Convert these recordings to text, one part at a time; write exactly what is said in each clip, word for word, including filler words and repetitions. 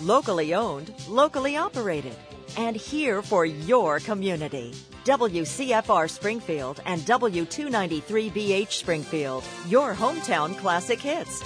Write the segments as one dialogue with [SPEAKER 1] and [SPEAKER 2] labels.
[SPEAKER 1] Locally owned, locally operated, and here for your community. W C F R Springfield and W two ninety-three B H Springfield, your hometown classic hits.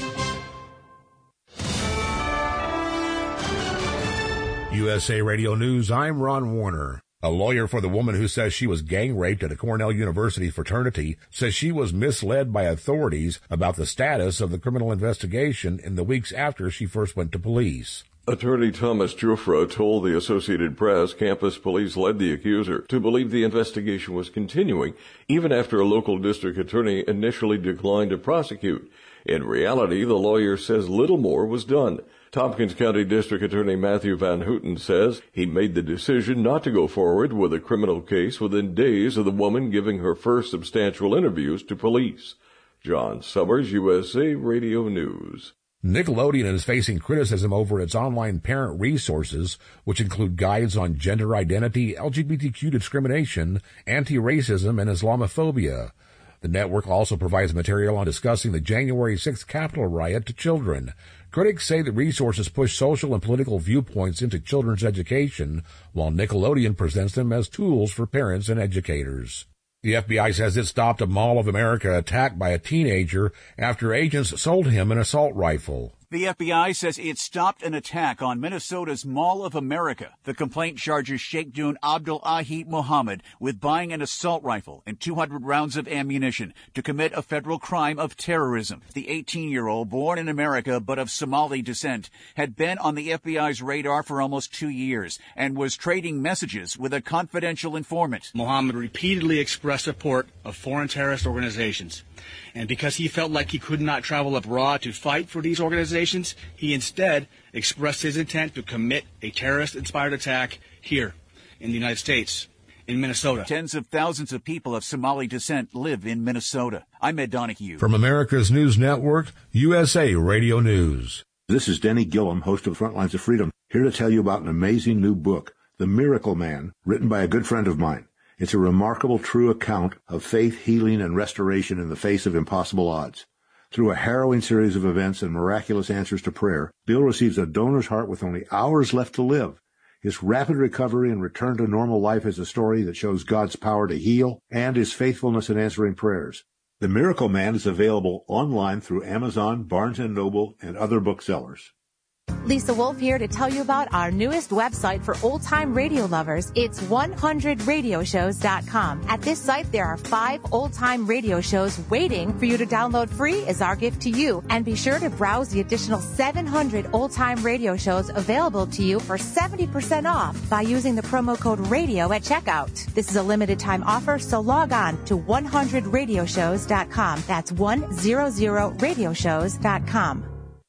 [SPEAKER 2] U S A Radio News, I'm Ron Warner. A lawyer for the woman who says she was gang raped at a Cornell University fraternity says she was misled by authorities about the status of the criminal investigation in the weeks after she first went to police.
[SPEAKER 3] Attorney Thomas Jufra told the Associated Press campus police led the accuser to believe the investigation was continuing, even after a local district attorney initially declined to prosecute. In reality, the lawyer says little more was done. Tompkins County District Attorney Matthew Van Houten says he made the decision not to go forward with a criminal case within days of the woman giving her first substantial interviews to police. John Summers, U S A Radio News.
[SPEAKER 2] Nickelodeon is facing criticism over its online parent resources, which include guides on gender identity, L G B T Q discrimination, anti-racism, and Islamophobia. The network also provides material on discussing the January sixth Capitol riot to children. Critics say the resources push social and political viewpoints into children's education, while Nickelodeon presents them as tools for parents and educators. The F B I says it stopped a Mall of America attack by a teenager after agents sold him an assault rifle.
[SPEAKER 4] The F B I says it stopped an attack on Minnesota's Mall of America. The complaint charges Sheikh Dun Abdul Ahid Mohammed with buying an assault rifle and two hundred rounds of ammunition to commit a federal crime of terrorism. The eighteen-year-old, born in America but of Somali descent, had been on the F B I's radar for almost two years and was trading messages with a confidential informant.
[SPEAKER 5] Mohammed repeatedly expressed support of foreign terrorist organizations. And because he felt like he could not travel abroad to fight for these organizations, he instead expressed his intent to commit a terrorist-inspired attack here in the United States, in Minnesota.
[SPEAKER 4] Tens of thousands of people of Somali descent live in Minnesota. I'm Ed Donahue.
[SPEAKER 2] From America's News Network, U S A Radio News.
[SPEAKER 6] This is Denny Gillum, host of Front Lines of Freedom, here to tell you about an amazing new book, The Miracle Man, written by a good friend of mine. It's a remarkable, true account of faith, healing, and restoration in the face of impossible odds. Through a harrowing series of events and miraculous answers to prayer, Bill receives a donor's heart with only hours left to live. His rapid recovery and return to normal life is a story that shows God's power to heal and his faithfulness in answering prayers. The Miracle Man is available online through Amazon, Barnes and Noble, and other booksellers.
[SPEAKER 7] Lisa Wolf here to tell you about our newest website for old-time radio lovers. It's one hundred radio shows dot com. At this site, there are five old-time radio shows waiting for you to download free as our gift to you. And be sure to browse the additional seven hundred old-time radio shows available to you for seventy percent off by using the promo code RADIO at checkout. This is a limited-time offer, so log on to one hundred radio shows dot com. That's one hundred radio shows dot com.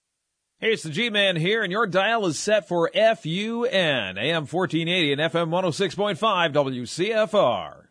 [SPEAKER 8] Hey, it's the G-Man here, and your dial is set for F U N, A M fourteen eighty and F M one oh six point five W C F R.